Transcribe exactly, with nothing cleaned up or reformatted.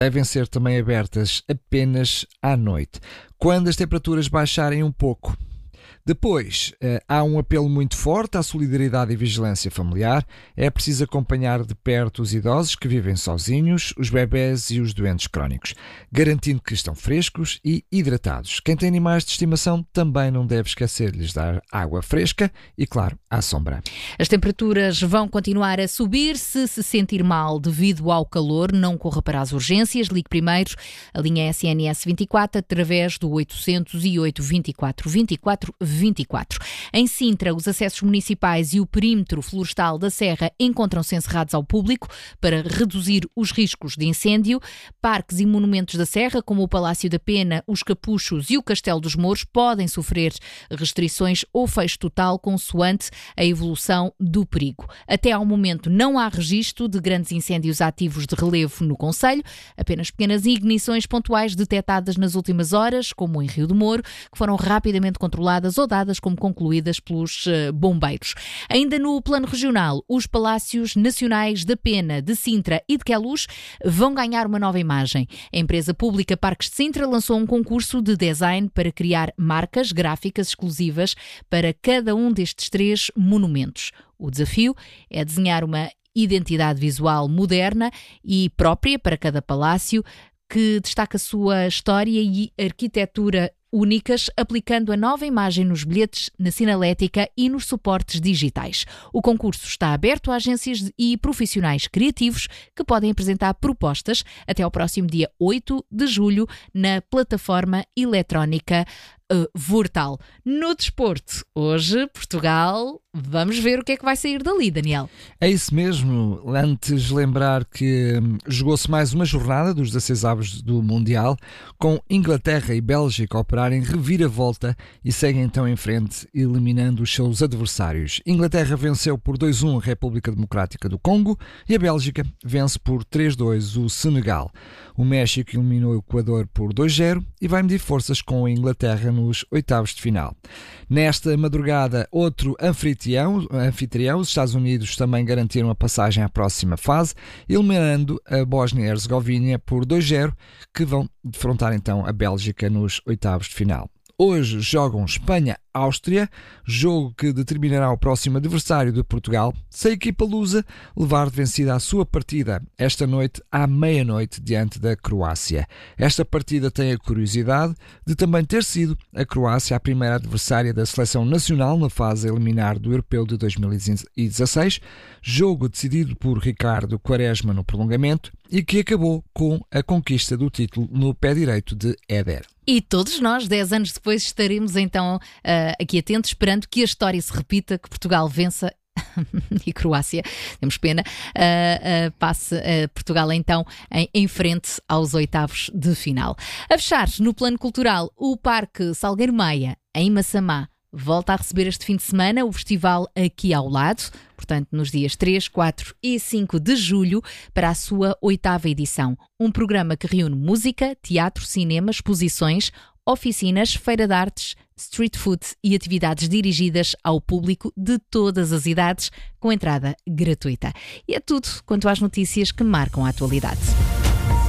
devem ser também abertas apenas à noite, quando as temperaturas baixarem um pouco. Depois, há um apelo muito forte à solidariedade e vigilância familiar. É preciso acompanhar de perto os idosos que vivem sozinhos, os bebés e os doentes crónicos, garantindo que estão frescos e hidratados. Quem tem animais de estimação também não deve esquecer de lhes dar água fresca e, claro, à sombra. As temperaturas vão continuar a subir. Se se sentir mal devido ao calor, não corra para as urgências. Ligue primeiro a linha S N S vinte e quatro através do oitocentos e oito, vinte e quatro, vinte e quatro, vinte e quatro. Em Sintra, os acessos municipais e o perímetro florestal da Serra encontram-se encerrados ao público para reduzir os riscos de incêndio. Parques e monumentos da Serra, como o Palácio da Pena, os Capuchos e o Castelo dos Mouros, podem sofrer restrições ou fecho total consoante a evolução do perigo. Até ao momento não há registro de grandes incêndios ativos de relevo no concelho, apenas pequenas ignições pontuais detectadas nas últimas horas, como em Rio do Moro, que foram rapidamente controladas ou dadas como concluídas pelos uh, bombeiros. Ainda no plano regional, os Palácios Nacionais da Pena, de Sintra e de Queluz vão ganhar uma nova imagem. A empresa pública Parques de Sintra lançou um concurso de design para criar marcas gráficas exclusivas para cada um destes três monumentos. O desafio é desenhar uma identidade visual moderna e própria para cada palácio, que destaca a sua história e arquitetura únicas, aplicando a nova imagem nos bilhetes, na sinalética e nos suportes digitais. O concurso está aberto a agências e profissionais criativos que podem apresentar propostas até ao próximo dia oito de julho na plataforma eletrónica uh, Vortal. No desporto, hoje, Portugal, vamos ver o que é que vai sair dali, Daniel. É isso mesmo. Antes lembrar que hum, jogou-se mais uma jornada dos dezasseis avos do Mundial, com Inglaterra e Bélgica a operarem reviravolta e seguem então em frente, eliminando os seus adversários. Inglaterra venceu por dois a um a República Democrática do Congo e a Bélgica vence por três a dois o Senegal. O México eliminou o Equador por dois a zero e vai medir forças com a Inglaterra nos oitavos de final. Nesta madrugada, outro anfitrião, anfitrião, os Estados Unidos também garantiram a passagem à próxima fase, eliminando a Bósnia e Herzegovina por dois a zero, que vão defrontar então a Bélgica nos oitavos de final. Hoje jogam Espanha-Áustria, jogo que determinará o próximo adversário de Portugal, se a equipa lusa levar de vencida a sua partida esta noite à meia-noite diante da Croácia. Esta partida tem a curiosidade de também ter sido a Croácia a primeira adversária da seleção nacional na fase eliminar do Europeu de dois mil e dezasseis, jogo decidido por Ricardo Quaresma no prolongamento e que acabou com a conquista do título no pé direito de Éder. E todos nós, dez anos depois, estaremos então uh, aqui atentos, esperando que a história se repita, que Portugal vença e Croácia, temos pena, uh, uh, passe uh, Portugal então em, em frente aos oitavos de final. A fechar, no plano cultural, o Parque Salgueiro Maia, em Massamá, volta a receber este fim de semana o festival Aqui ao Lado, portanto nos dias três, quatro e cinco de julho, para a sua oitava edição. Um programa que reúne música, teatro, cinema, exposições, oficinas, feira de artes, street food e atividades dirigidas ao público de todas as idades, com entrada gratuita. E é tudo quanto às notícias que marcam a atualidade.